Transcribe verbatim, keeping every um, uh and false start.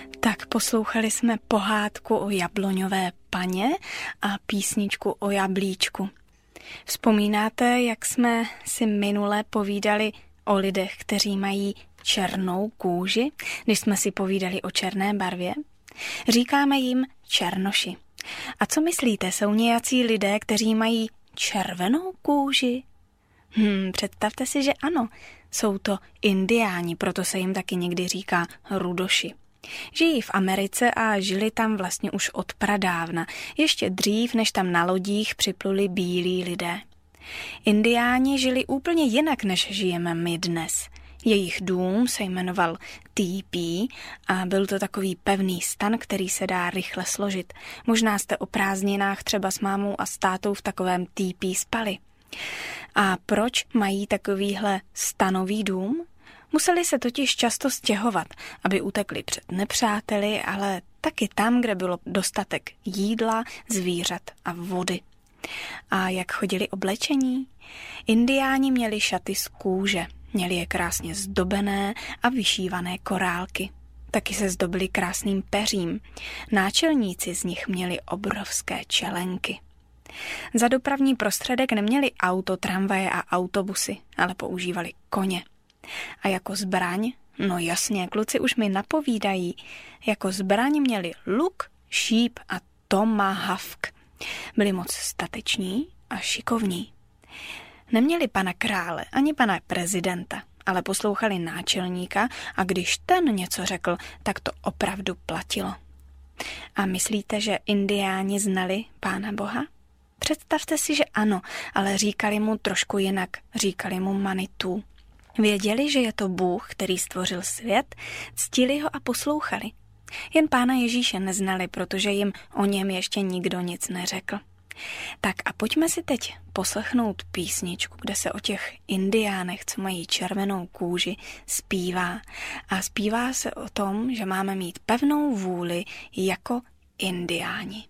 Tak poslouchali jsme pohádku o jabloňové paně a písničku o jablíčku. Vzpomínáte, jak jsme si minule povídali o lidech, kteří mají černou kůži, když jsme si povídali o černé barvě? Říkáme jim černoši. A co myslíte, jsou nějací lidé, kteří mají červenou kůži? Hmm, představte si, že ano, jsou to indiáni, proto se jim taky někdy říká rudoši. Žijí v Americe a žili tam vlastně už od pradávna, ještě dřív, než tam na lodích připluli bílí lidé. Indiáni žili úplně jinak, než žijeme my dnes. Jejich dům se jmenoval tepí a byl to takový pevný stan, který se dá rychle složit. Možná jste o prázdninách třeba s mámou a s tátou v takovém tepí spali. A proč mají takovýhle stanový dům? Museli se totiž často stěhovat, aby utekli před nepřáteli, ale taky tam, kde bylo dostatek jídla, zvířat a vody. A jak chodili oblečení? Indiáni měli šaty z kůže, měli je krásně zdobené a vyšívané korálky. Taky se zdobili krásným peřím. Náčelníci z nich měli obrovské čelenky. Za dopravní prostředek neměli auto, tramvaje a autobusy, ale používali koně. A jako zbraň, no jasně, kluci už mi napovídají, jako zbraň měli luk, šíp a tomahawk. Byli moc stateční a šikovní. Neměli pana krále ani pana prezidenta, ale poslouchali náčelníka a když ten něco řekl, tak to opravdu platilo. A myslíte, že indiáni znali Pána Boha? Představte si, že ano, ale říkali mu trošku jinak, říkali mu Manitu. Věděli, že je to Bůh, který stvořil svět, ctili ho a poslouchali. Jen Pána Ježíše neznali, protože jim o něm ještě nikdo nic neřekl. Tak a pojďme si teď poslechnout písničku, kde se o těch indiánech, co mají červenou kůži, zpívá. A zpívá se o tom, že máme mít pevnou vůli jako indiáni.